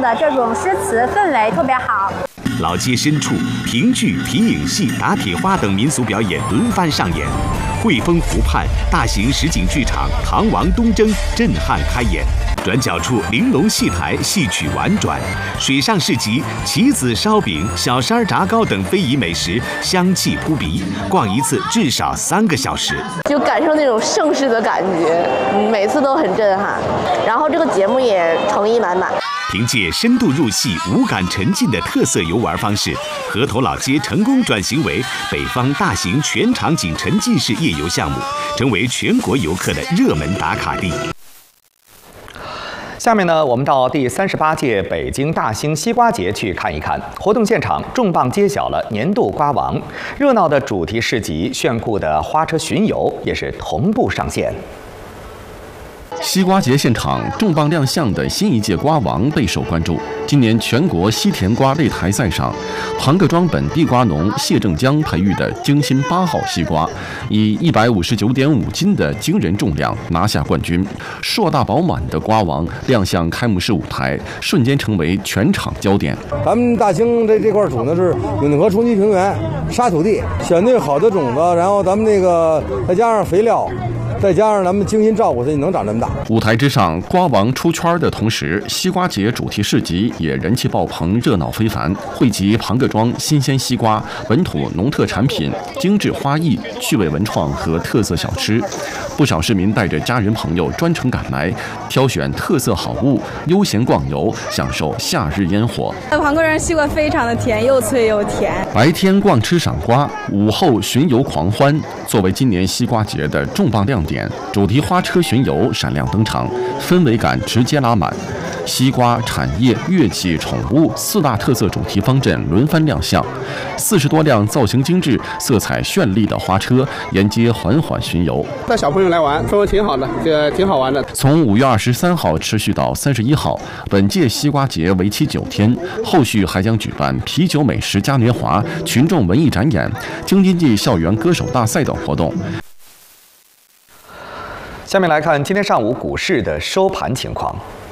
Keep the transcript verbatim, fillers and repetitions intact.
的这种诗词氛围特别好。 老街深处，评剧、皮影戏、打铁花等民俗表演轮番上演。汇丰湖畔大型实景剧场《唐王东征》震撼开演。转角处玲珑戏台戏曲婉转，水上市集棋子烧饼、小山炸糕等非遗美食香气扑鼻，逛一次至少三个小时， 就感受那种盛世的感觉，每次都很震撼。然后这个节目也诚意满满。 凭借深度入戏、无感沉浸的特色游玩方式，河头老街成功转型为北方大型全场景沉浸式夜游项目，成为全国游客的热门打卡地。 下面呢，我们到第三十八届北京大兴西瓜节去看一看。活动现场重磅揭晓了年度瓜王，热闹的主题市集、炫酷的花车巡游也是同步上线。 西瓜节现场重磅亮相的新一届瓜王备受关注。今年全国西甜瓜擂台赛上，庞各庄本地瓜农谢正江培育的精心八号西瓜，以一百五十九点五斤的惊人重量拿下冠军。硕大饱满的瓜王亮相开幕式舞台，瞬间成为全场焦点。 咱们大兴这这块土呢是永定河冲积平原沙土地，选对好的种子，然后咱们那个再加上肥料。再加上咱们精心照顾它，你能长这么大。 舞台之上，瓜王出圈的同时，西瓜节主题市集也人气爆棚，热闹非凡，汇集庞各庄新鲜西瓜、本土农特产品、精致花艺、趣味文创和特色小吃。不少市民带着家人朋友专程赶来，挑选特色好物，悠闲逛游，享受夏日烟火。 庞各庄西瓜非常的甜，又脆又甜。 白天逛吃赏瓜，午后巡游狂欢。作为今年西瓜节的重磅亮点，主题花车巡游闪亮登场，氛围感直接拉满。西瓜、产业、乐器、宠物四大特色主题方阵轮番亮相，四十多辆造型精致、色彩绚丽的花车沿街缓缓巡游。 带小朋友来玩，氛围挺好的，这挺好玩的。 从五月二十三号持续到三十一号，本届西瓜节为期九天，后续还将举办啤酒美食嘉年华、群众文艺展演、京津冀校园歌手大赛等活动。 下面来看今天上午股市的收盘情况。